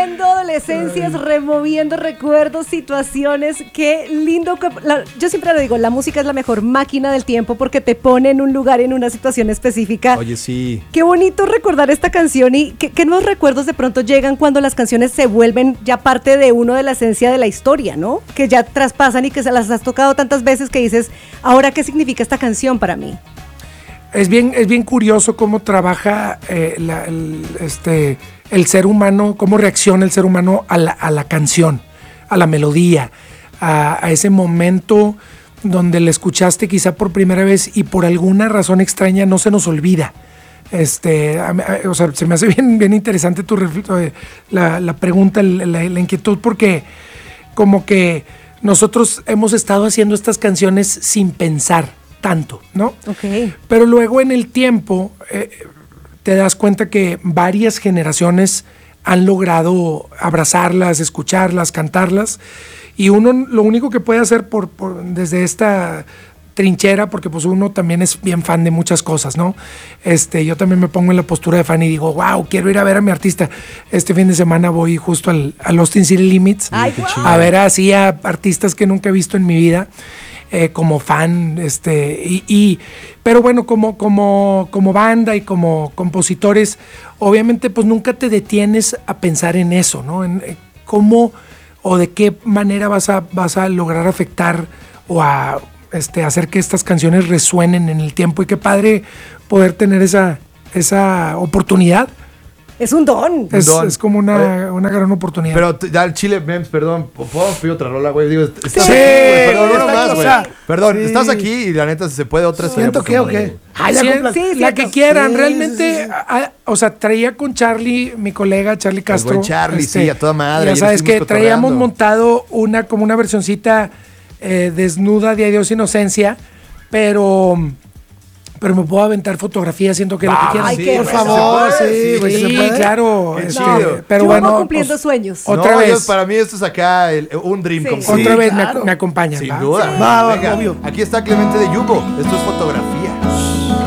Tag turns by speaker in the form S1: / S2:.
S1: Reviviendo adolescencias, removiendo recuerdos, situaciones. Qué lindo. Yo siempre lo digo, la música es la mejor máquina del tiempo porque te pone en un lugar, en una situación específica.
S2: Oye, sí.
S1: Qué bonito recordar esta canción y qué nuevos recuerdos de pronto llegan cuando las canciones se vuelven ya parte de uno de la esencia de la historia, ¿no? Que ya traspasan y que se las has tocado tantas veces que dices, ahora, ¿qué significa esta canción para mí?
S3: Es bien curioso cómo trabaja el ser humano, cómo reacciona el ser humano a la canción, a la melodía, a ese momento donde la escuchaste quizá por primera vez y por alguna razón extraña no se nos olvida. O sea, se me hace bien interesante la pregunta, la inquietud, porque como que nosotros hemos estado haciendo estas canciones sin pensar tanto, ¿no?
S1: Okay.
S3: Pero luego en el tiempo te das cuenta que varias generaciones han logrado abrazarlas, escucharlas, cantarlas, y uno lo único que puede hacer desde esta trinchera, porque pues uno también es bien fan de muchas cosas, ¿no? Yo también me pongo en la postura de fan y digo, wow, quiero ir a ver a mi artista. Este fin de semana voy justo al Austin City Limits.
S1: Ay,
S3: a ver así a artistas que nunca he visto en mi vida. Como fan, pero bueno, como banda y como compositores, obviamente pues nunca te detienes a pensar en eso, ¿no? En cómo o de qué manera vas a lograr afectar o a hacer que estas canciones resuenen en el tiempo, y qué padre poder tener esa oportunidad.
S1: Es un don.
S3: Es como una gran oportunidad.
S2: Pero ya el Chile, Mems, perdón, ¿podemos pedir otra rola, güey? Digo,
S3: Sí,
S2: perdón, no
S3: está
S2: más,
S3: bien,
S2: güey.
S3: o sea,
S2: Perdón,
S3: sí.
S2: estás aquí y la neta, si se puede otra.
S4: ¿Siento qué o qué?
S3: La que quieran,
S4: Sí,
S3: realmente,
S4: sí.
S3: O sea, traía con Charlie, mi colega Charlie Castro.
S2: El buen Charlie, sí, a toda madre.
S3: Ya
S2: Ayer
S3: sabes que
S2: estuvimos
S3: traíamos
S2: cotorreando.
S3: montado como una versioncita desnuda de Adiós Inocencia, pero me puedo aventar fotografías, siento que es lo que quieran.
S1: Ay,
S2: sí,
S1: qué
S2: güey,
S4: por favor,
S2: se puede,
S4: sí, güey,
S3: Sí,
S4: ¿se puede?
S3: claro.
S2: Qué chido.
S3: Pero
S1: yo
S3: bueno,
S1: amo cumpliendo
S3: pues,
S1: sueños.
S3: otra
S2: No,
S3: vez.
S2: para mí esto es acá un dream
S1: Sí.
S2: come true.
S3: Otra vez
S4: claro.
S3: me acompañan.
S2: Sin
S3: ¿va?
S2: duda.
S4: Va,
S2: Venga,
S4: obvio.
S2: aquí está Clemente de Yugo. Esto es fotografía.